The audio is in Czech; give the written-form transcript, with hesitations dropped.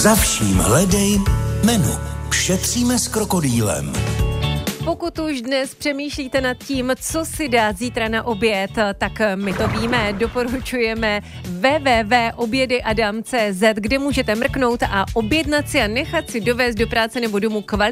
Za vším hledej menu. Šetříme s krokodýlem. Pokud už dnes přemýšlíte nad tím, co si dát zítra na oběd, tak my to víme, doporučujeme www.obědyadam.cz, kde můžete mrknout a objednat si a nechat si dovést do práce nebo domů kvalitní